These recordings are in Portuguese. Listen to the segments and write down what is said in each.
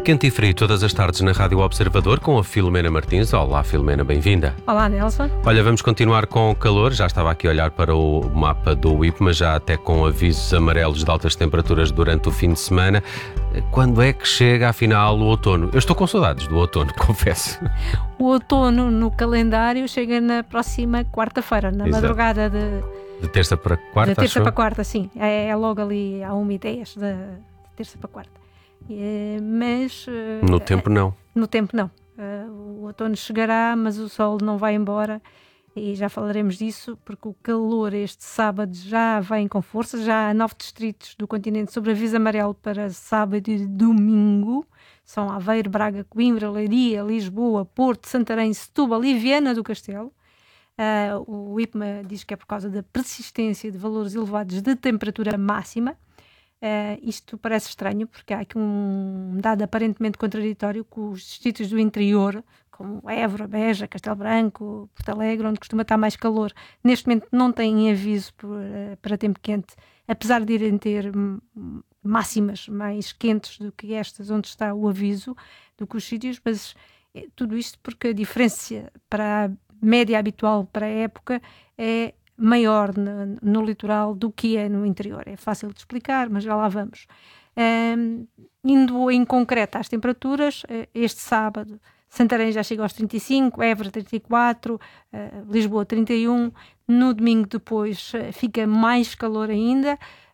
Quente e Frio, todas as tardes na Rádio Observador, com a Filomena Martins. Olá, Filomena, bem-vinda. Olá, Nelson. Olha, vamos continuar com o calor. Já estava aqui a olhar para o mapa do IPMA, já até com avisos amarelos de altas temperaturas durante o fim de semana. Quando é que chega, afinal, o outono? Eu estou com saudades do outono, confesso. O outono no calendário chega na próxima quarta-feira, na madrugada de terça para quarta, de terça para quarta, sim. É logo ali à 1h10 de terça para quarta. Mas... No tempo não. No tempo não. O outono chegará, mas o sol não vai embora. E já falaremos disso, porque o calor este sábado já vem com força. Já há 9 distritos do continente sob aviso amarelo para sábado e domingo. São Aveiro, Braga, Coimbra, Leiria, Lisboa, Porto, Santarém, Setúbal e Viana do Castelo. O IPMA diz que é por causa da persistência de valores elevados de temperatura máxima. Isto parece estranho, porque há aqui um dado aparentemente contraditório com os distritos do interior, como Évora, Beja, Castelo Branco, Porto Alegre, onde costuma estar mais calor. Neste momento não têm aviso para tempo quente, apesar de irem ter máximas mais quentes do que estas, onde está o aviso, do que os sítios, mas tudo isto porque a diferença para a média habitual para a época é maior no litoral do que é no interior. É fácil de explicar, mas já lá vamos. Indo em concreto às temperaturas, este sábado Santarém já chega aos 35, Évora 34, Lisboa 31, no domingo depois fica mais calor ainda,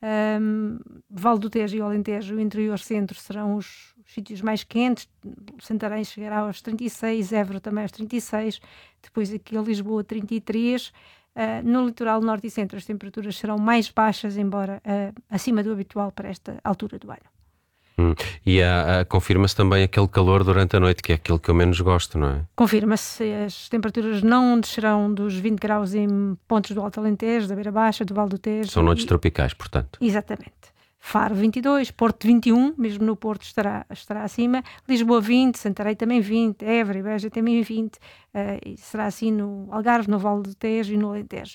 Vale do Tejo e o Alentejo, o interior centro, serão os sítios mais quentes. Santarém chegará aos 36, Évora também aos 36, depois aqui a Lisboa 33. No litoral norte e centro as temperaturas serão mais baixas, embora acima do habitual para esta altura do ano. E confirma-se também aquele calor durante a noite, que é aquilo que eu menos gosto, não é? Confirma-se, as temperaturas não descerão dos 20 graus em pontos do Alto Alentejo, da Beira Baixa, do Vale do Tejo. São noites tropicais, portanto. Exatamente. Faro 22, Porto 21, mesmo no Porto estará acima, Lisboa 20, Santarém também 20, Évora e Beja também 20, e será assim no Algarve, no Vale do Tejo e no Alentejo.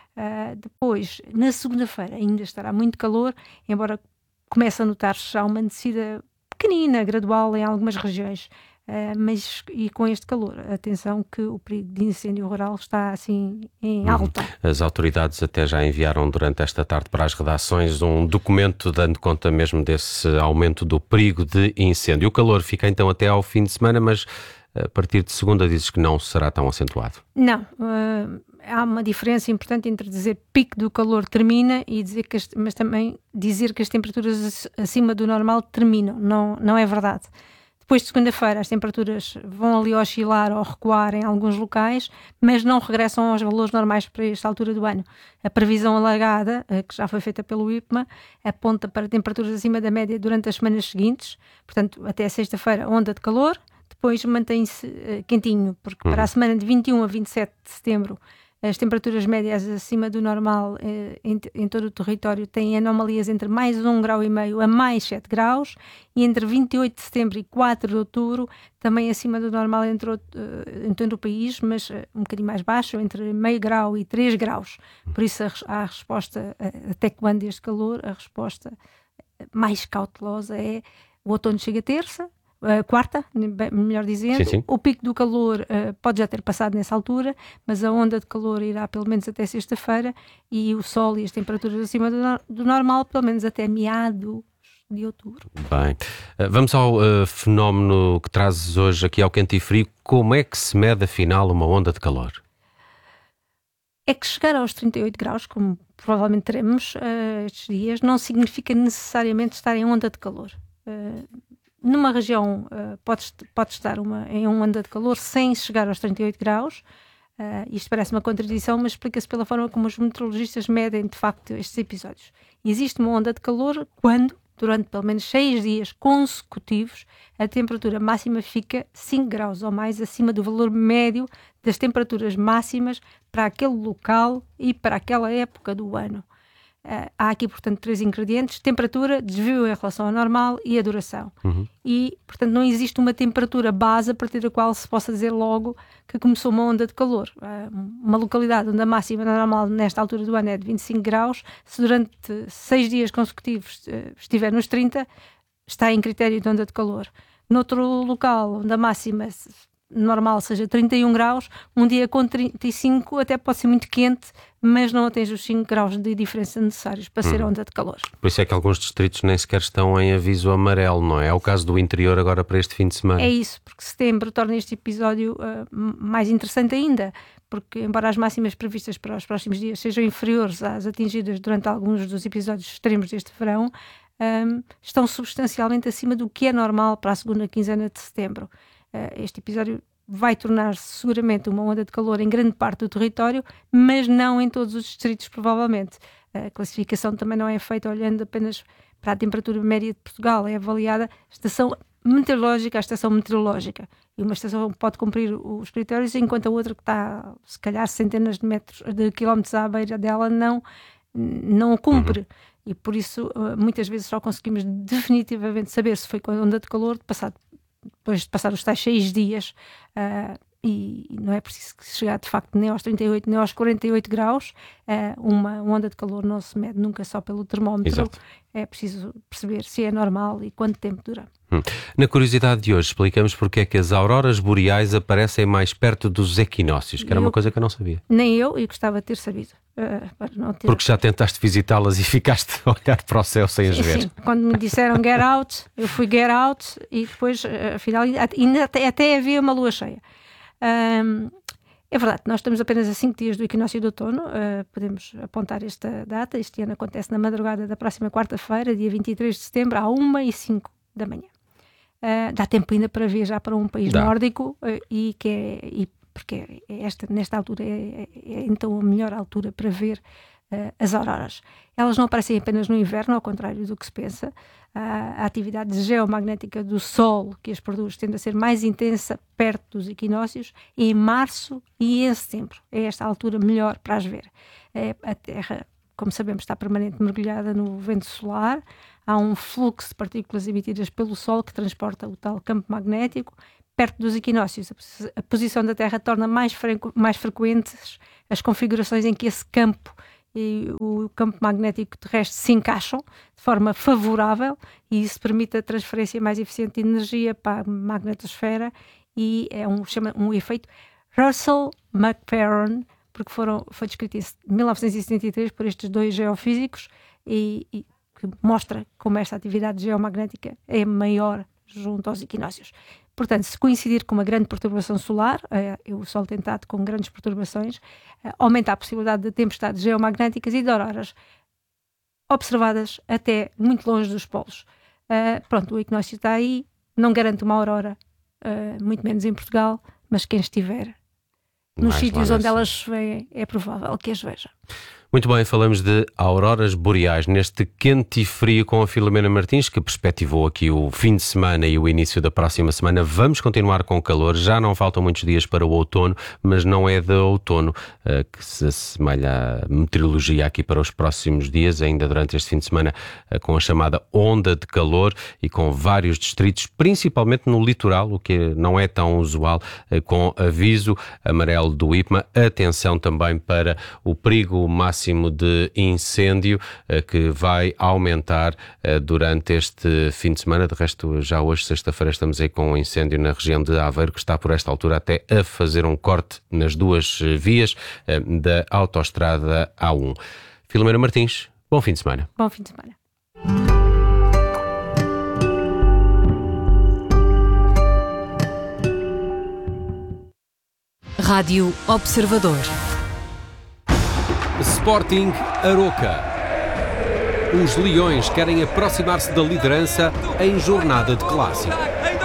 Depois, na segunda-feira, ainda estará muito calor, embora comece a notar-se já uma descida pequenina, gradual em algumas regiões, mas e com este calor, atenção que o perigo de incêndio rural está assim em alta. As autoridades até já enviaram durante esta tarde para as redações um documento dando conta mesmo desse aumento do perigo de incêndio. O calor fica então até ao fim de semana, mas a partir de segunda dizes que não será tão acentuado. Não, há uma diferença importante entre dizer pico do calor termina e dizer mas também dizer que as temperaturas acima do normal terminam. Não é verdade. Depois de segunda-feira as temperaturas vão ali oscilar ou recuar em alguns locais, mas não regressam aos valores normais para esta altura do ano. A previsão alargada, que já foi feita pelo IPMA, aponta para temperaturas acima da média durante as semanas seguintes, portanto até sexta-feira onda de calor, depois mantém-se quentinho, porque para a semana de 21 a 27 de setembro as temperaturas médias acima do normal em todo o território têm anomalias entre mais 1,5 grau a mais 7 graus, e entre 28 de setembro e 4 de outubro também acima do normal em todo o país, mas um bocadinho mais baixo, entre meio grau e 3 graus. Por isso a resposta, até quando este calor, a resposta mais cautelosa é: o outono chega terça, quarta, melhor dizendo. Sim. O pico do calor pode já ter passado nessa altura, mas a onda de calor irá pelo menos até sexta-feira, e o sol e as temperaturas acima do normal pelo menos até meados de outubro. Bem, vamos ao fenómeno que trazes hoje aqui ao Quente e Frio. Como é que se mede afinal uma onda de calor? É que chegar aos 38 graus, como provavelmente teremos estes dias, não significa necessariamente estar em onda de calor. Numa região pode estar em uma onda de calor sem chegar aos 38 graus. Isto parece uma contradição, mas explica-se pela forma como os meteorologistas medem de facto estes episódios. Existe uma onda de calor quando, durante pelo menos 6 dias consecutivos, a temperatura máxima fica 5 graus ou mais acima do valor médio das temperaturas máximas para aquele local e para aquela época do ano. Há aqui, portanto, 3 ingredientes: temperatura, desvio em relação ao normal e a duração. E, portanto, não existe uma temperatura base a partir da qual se possa dizer logo que começou uma onda de calor. Uma localidade onde a máxima normal nesta altura do ano é de 25 graus, se durante 6 dias consecutivos estiver nos 30, está em critério de onda de calor. noutro local onde a máxima normal seja 31 graus, um dia com 35 até pode ser muito quente, mas não atinge os 5 graus de diferença necessários para ser onda de calor. Por isso é que alguns distritos nem sequer estão em aviso amarelo, não é? É o caso do interior agora para este fim de semana. É isso, porque setembro torna este episódio mais interessante ainda, porque embora as máximas previstas para os próximos dias sejam inferiores às atingidas durante alguns dos episódios extremos deste verão, estão substancialmente acima do que é normal para a segunda quinzena de setembro. Este episódio vai tornar-se seguramente uma onda de calor em grande parte do território, mas não em todos os distritos, provavelmente. A classificação também não é feita olhando apenas para a temperatura média de Portugal, é avaliada a estação meteorológica, e uma estação pode cumprir os critérios, enquanto a outra, que está se calhar centenas de quilómetros à beira dela, não cumpre. E por isso muitas vezes só conseguimos definitivamente saber se foi com a onda de calor depois de passar os tais 6 dias, e não é preciso chegar de facto nem aos 38 nem aos 48 graus. Uma onda de calor não se mede nunca só pelo termómetro. Exato. É preciso perceber se é normal e quanto tempo dura. Na curiosidade de hoje explicamos porque é que as auroras boreais aparecem mais perto dos equinócios, que era uma coisa que eu não sabia. Nem eu, e gostava de ter sabido. Para não ter... Porque já tentaste visitá-las e ficaste a olhar para o céu sem as ver. Sim, quando me disseram get out, eu fui get out, e depois, afinal, ainda até havia uma lua cheia. É verdade, nós estamos apenas a 5 dias do equinócio de outono. Podemos apontar esta data. Este ano acontece na madrugada da próxima quarta-feira, dia 23 de setembro, à 1h05 da manhã. Dá tempo ainda para viajar para um país nórdico, porque nesta altura é então a melhor altura para ver as auroras. Elas não aparecem apenas no inverno, ao contrário do que se pensa. A atividade geomagnética do Sol que as produz tende a ser mais intensa perto dos equinócios, em março e em setembro. É esta a altura melhor para as ver. A Terra, como sabemos, está permanentemente mergulhada no vento solar. Há um fluxo de partículas emitidas pelo Sol que transporta o tal campo magnético. Perto dos equinócios, a posição da Terra torna mais frequentes as configurações em que esse campo e o campo magnético terrestre se encaixam de forma favorável, e isso permite a transferência mais eficiente de energia para a magnetosfera, e é um efeito Russell-McPherson, porque foi descrito em 1973 por estes dois geofísicos, e que mostra como esta atividade geomagnética é maior junto aos equinócios. Portanto, se coincidir com uma grande perturbação solar, o Sol tem estado com grandes perturbações, aumenta a possibilidade de tempestades geomagnéticas e de auroras observadas até muito longe dos polos. O equinócio está aí, não garante uma aurora, muito menos em Portugal, mas quem estiver nos sítios onde elas vêm, é provável que as veja. Muito bem, falamos de auroras boreais neste quente e frio com a Filomena Martins, que perspectivou aqui o fim de semana e o início da próxima semana. Vamos continuar com calor, já não faltam muitos dias para o outono, mas não é de outono que se assemelha a meteorologia aqui para os próximos dias, ainda durante este fim de semana, com a chamada onda de calor e com vários distritos, principalmente no litoral, o que não é tão usual, com aviso amarelo do IPMA. Atenção também para o perigo máximo de incêndio, que vai aumentar durante este fim de semana. De resto, já hoje, sexta-feira, estamos aí com um incêndio na região de Aveiro, que está por esta altura até a fazer um corte nas duas vias da autoestrada A1. Filomena Martins, bom fim de semana. Bom fim de semana. Rádio Observador. Sporting Aroca. Os Leões querem aproximar-se da liderança em jornada de clássico.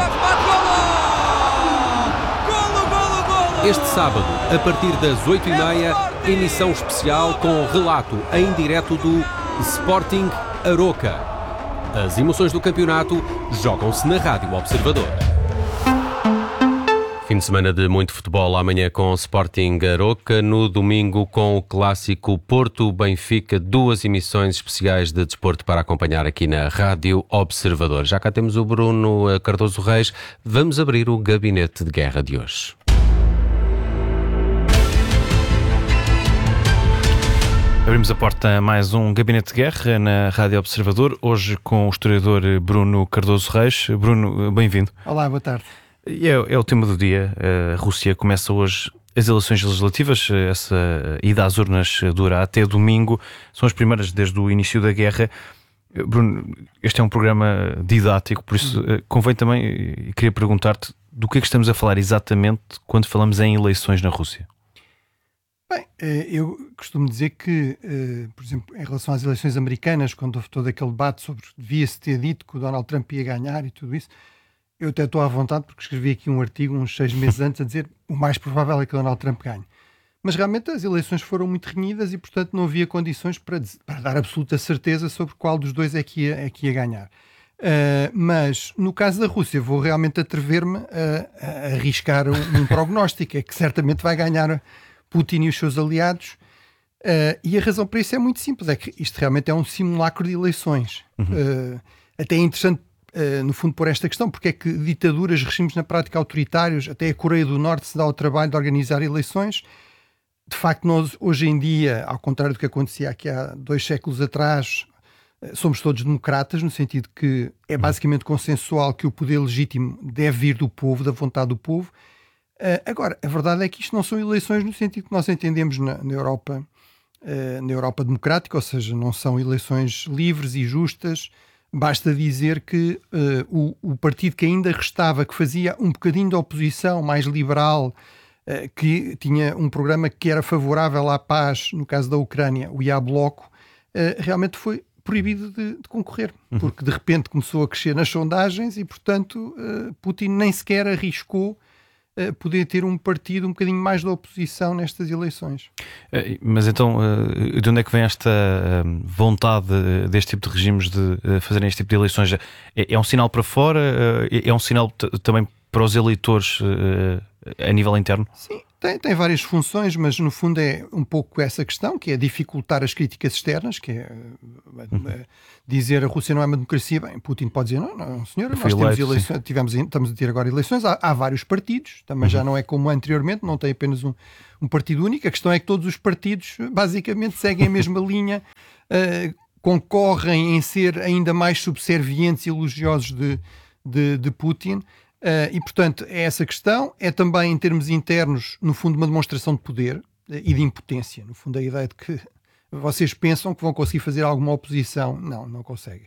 Este sábado, a partir das 8h30, emissão especial com relato em direto do Sporting Aroca. As emoções do campeonato jogam-se na Rádio Observador. Fim de semana de muito futebol, amanhã com o Sporting Aroca, no domingo com o clássico Porto-Benfica, 2 emissões especiais de desporto para acompanhar aqui na Rádio Observador. Já cá temos o Bruno Cardoso Reis, vamos abrir o gabinete de guerra de hoje. Abrimos a porta a mais um Gabinete de Guerra na Rádio Observador, hoje com o historiador Bruno Cardoso Reis. Bruno, bem-vindo. Olá, boa tarde. É o tema do dia. A Rússia começa hoje as eleições legislativas. Essa ida às urnas dura até domingo. São as primeiras desde o início da guerra. Bruno, este é um programa didático, por isso convém também, e queria perguntar-te, do que é que estamos a falar exatamente quando falamos em eleições na Rússia? Bem, eu costumo dizer que, por exemplo, em relação às eleições americanas, quando houve todo aquele debate sobre devia-se ter dito que o Donald Trump ia ganhar e tudo isso, eu até estou à vontade porque escrevi aqui um artigo uns 6 meses antes a dizer o mais provável é que o Donald Trump ganhe. Mas realmente as eleições foram muito renhidas e, portanto, não havia condições para dar absoluta certeza sobre qual dos dois é que ia ganhar. Mas no caso da Rússia vou realmente atrever-me a arriscar um prognóstico, é que certamente vai ganhar Putin e os seus aliados, e a razão para isso é muito simples, é que isto realmente é um simulacro de eleições. Até é interessante, no fundo, por esta questão, porque é que ditaduras, regimes na prática autoritários, até a Coreia do Norte se dá o trabalho de organizar eleições. De facto, nós hoje em dia, ao contrário do que acontecia aqui há 2 séculos atrás, somos todos democratas, no sentido que é basicamente consensual que o poder legítimo deve vir do povo, da vontade do povo. Agora, a verdade é que isto não são eleições no sentido que nós entendemos na Europa democrática, ou seja, não são eleições livres e justas. Basta dizer que o partido que ainda restava, que fazia um bocadinho de oposição mais liberal, que tinha um programa que era favorável à paz, no caso da Ucrânia, o IA Bloco, realmente foi proibido de concorrer, porque de repente começou a crescer nas sondagens e, portanto, Putin nem sequer arriscou poder ter um partido um bocadinho mais da oposição nestas eleições. Mas então, de onde é que vem esta vontade deste tipo de regimes de fazerem este tipo de eleições? É um sinal para fora? É um sinal também para os eleitores a nível interno? Sim, tem várias funções, mas no fundo é um pouco essa questão, que é dificultar as críticas externas, que é dizer a Rússia não é uma democracia. Bem, Putin pode dizer, não senhora, nós temos eleições, estamos a ter agora eleições, há vários partidos, também já não é como anteriormente, não tem apenas um partido único. A questão é que todos os partidos basicamente seguem a mesma linha, concorrem em ser ainda mais subservientes e elogiosos de Putin. E portanto é essa questão, é também em termos internos, no fundo, uma demonstração de poder e de impotência. No fundo, a ideia de que vocês pensam que vão conseguir fazer alguma oposição, não conseguem.